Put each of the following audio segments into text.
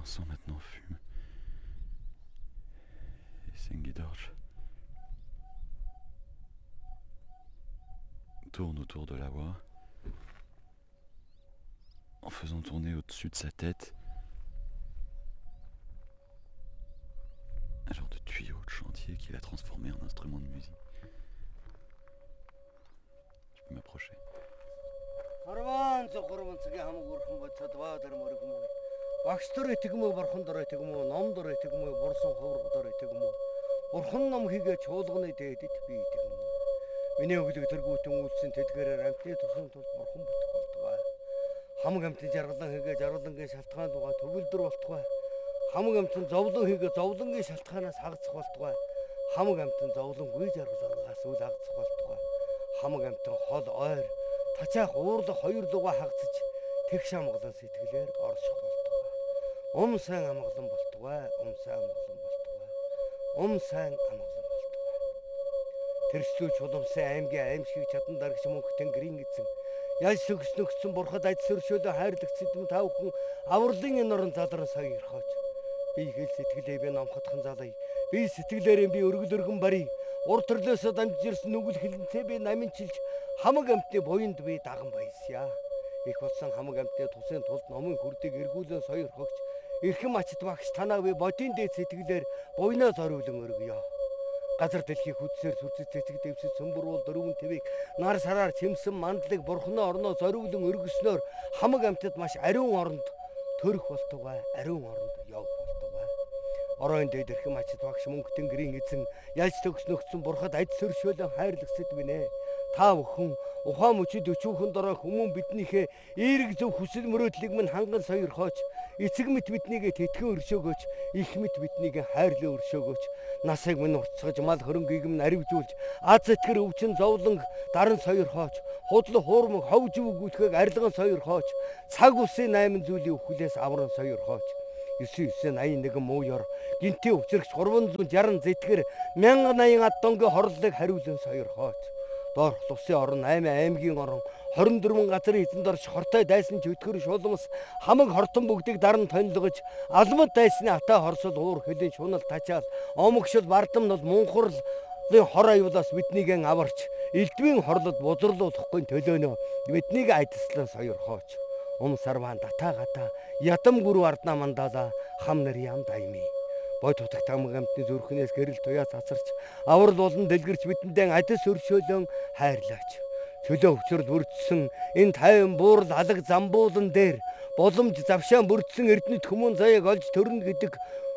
L'encens maintenant fume. Et Sengidorj tourne autour de Lawa, en faisant tourner au-dessus de sa tête un genre de tuyau de chantier qu'il a transformé en instrument de musique. Je peux m'approcher. Хамаг амтан зовлон хийгээ зовлонгийн шалтгаанаас хагацх болтугай. Хамаг амтан зовлонгүй жаргалангаас үл хагацх болтугай. Хамаг амтан хол ойр тачаах уурлах хоёр луга хагацж тэгш амгалан сэтгэлээр орших болтугай. Сайн амгалан болтугай. Сайн амгалан болтугай. Сайн амгалан болтугай. Тэрслүү чулуумсан аймгийн аимшиг чадан дарагч мөнх тэнгэрийн эзэн яаж төгснөгцсөн бурхад аж сөршөөлө хайрлагч сэдэм тавхан авралын энэ орон залран сая ирхооч. Би хэл сэтгэлээ би номхотхон залай. Би сэтгэлээрээ би өргөл өргөн барий. Ур төрлөөсөө дамжиж ирсэн нүгэл хилэнцээ би наминчилж хамаг амтны буянд би даган баясъя. Их болсон хамаг амтны тусын тулд номын хүрдэг эргүүлэн соёр хогч. Эрхэм ачд багш танаа би бодийн дээд сэтгэлээр буйнаа зориулан өргөё. Газар дэлхийг хүчээр сүрцэд цэцэг дэвсэж сөмбөрүүл дөрвөн твийг нар сараар чимсэн мандлыг бурхнаа орноо зориулан өргөснөөр хамаг амтад маш ариун оронд төрөх болтугай. Ариун оронд явах болтугай. Оройн дээд эрхэм ачд багш мөнх тэнгэрийн эзэн яаж төгснөгцсөн бурхад аж сөршөөлөн хайрлагсад бинэ. Та бүхэн ухаан мөчид өчүүхэн дорой хүмүүн биднийхээ эерэг зөв хүсэл мөрөөдлийг минь ханган сойрхооч. Эцэг мэт биднийг тэтгэн өршөөгөөч. Их мэт биднийг хайрлан өршөөгөөч. Насыг минь уртсгаж мал хөрөнгийг минь аривжуулж аз итгэр өвчин зовлон даран сойрхооч. Худал хуурмаг ховж өгүүлэхийг арилган сойрхооч. Цаг усын 8 зүйлийн өхлөөс авран сойрхооч. 9981 мууяр гинтээ учрагч 360 зэтгэр 1080 ад донгийн хорлолыг хариулан сойрхооч. Доор усын орон 8 аймгийн орон 24 газрын эзэнд орж хортой дайсан чөтгөр шулмас хамаг хортон бүгдийг даран тонилгож алмад дайсны атаа хорсол уур хөлийн шунал тачаал омогшил бардам бол мунхурлын хор аюулаас биднийг аварч элдвийн хорлол бузарлуулахгүй төлөөнөө биднийг айдслан сойрхооч. Сарван датагата ятам гүрүү ардна мандала хам нар ям дайми. Бод утагт хамаг амтны зүрхнээс гэрэл туяа цацарч аврал болон дэлгэрч бидэндээ адис өршөөлөн хайрлаач. Чөлөө өвчрөл бүрдсэн энэ тайван буурал алаг замбуулан дээр боломж завшаан бүрдсэн эрдэнэт хүмүүн заяаг олж төрнө гэдэг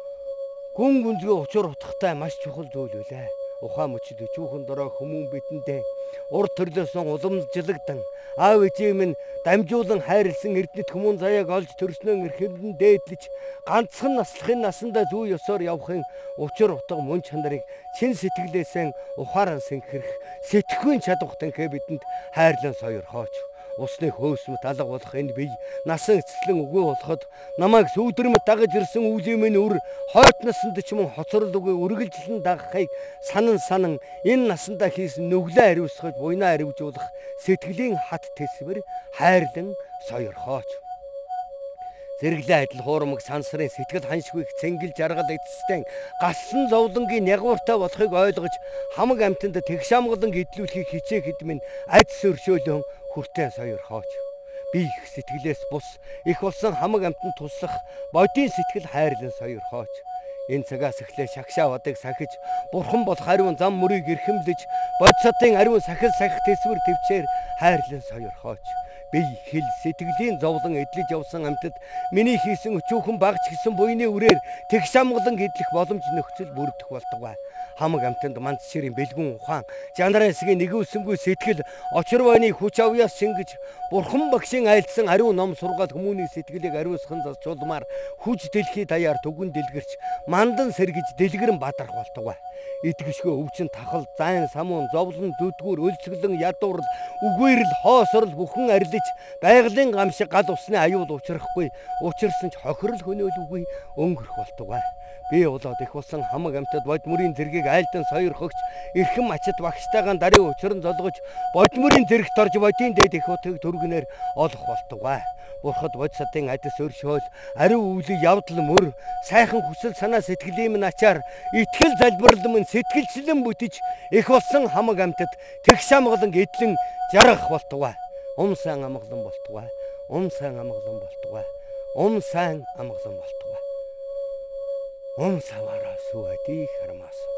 гүн гүнзгий учир утгатай маш чухал зүйл үлээ. Ухаан мөчид өчүүхэн дорой хүмүүн бидэндээ урд төрлөөсөн уламжлагдан аав ээжээ минь дамжуулан хайрлсан эрдэнэт хүмүүн заяаг олж төрснөө эрхэндэн дээдлэж ганцхан наслахын насандаа зүй ёсоор явахын учир утга мөн чанарыг чин сэтгэлээсээ ухааран сэнхэрх сэтгэхүйн чадвартай бидэнд хайрлан сойрхооч. Усны хөөсмөт алга болох энэ бие насан эцэслэн үгүй болоход намайг сүйдрэмэд дагаж ирсэн үлийн минь үр хойт насанд ч мөн хоцрол үгүй үргэлжлэн дагахыг санан энэ насандаа хийсэн нүглээ ариусгаж буйнаа аривжуулах сэтгэлийн хат тэсвэр хайрлан сойрхооч. Зэрэглээ адил хуурмаг сансрын сэтгэл ханшгүй цэнгэл жаргал эцэстэн галсан зовлонгийн ягууртай болохыг ойлгож хамаг амтанд тэгш амгалан гэдлүүлэхийг хичээхэд минь аж сөршөөлөн хүртэн сойрхооч. Би их сэтгэлээс бус их болсон хамаг амтанд туслах бодийн сэтгэл хайрлан сойрхооч. Энэ цагаас эхлээ шагшаа бадыг сахиж бурхан бол хариун зам мөрийг эрхэмлэж бодисатын ариун сахил сахих тэсвэр төвчээр хайрлан сойрхооч. Би хэл сэтгэлийн зовлон эдлэж явсан амьтад миний хийсэн өчүүхэн багч гисэн буйны үрээр тэгш амгалан гэдлэх боломж нөхцөл бүрдэх болтугай. Хамаг амтанд манц ширийн бэлгүн ухаан жанрын хэсгийн нэгүүлсэнгүй сэтгэл очир бойны хүч авьяас шингэж бурхан багшийн айлдсан ариун ном сургаал хүмүүний сэтгэлийг ариусган засчулмаар хүч дэлхий даяар түгэн дэлгэрч мандан сэргэж дэлгэрэн бадарх болтугай. Итгэшгүй өвчин тахал зайн самуун зовлон зүдгүүр өлсгөлэн ядуурл үгээрл хоосорл бүхэн арилж байгалийн гам шиг гал усны аюул учрахгүй учирсан ч хохирол хөнөөлгүй өнгөрөх болтугай. Би болоод их болсон хамаг амтад бод мөрийн зэргийг айлдан соёр хөгч эрхэм мачид багштайгаан дарыг учран золгож бодмөрийн зэрэгт орж бодийн дээд их утгыг дөргнээр олох болтугай. Бурхад бодисатын адис өршөөл ариу өвлөг явдал мөр сайхан хүсэл санаа сэтгэлийн минь ачаар итгэл залбирал минь сэтгэлчлэн бүтэж их болсон хамаг амьтад тэгш амгалан эдлэн жаргах болтугай. Сайн амгалан болтугай. Сайн амгалан болтугай. Сайн амгалан болтугай. Савара суади хармасу.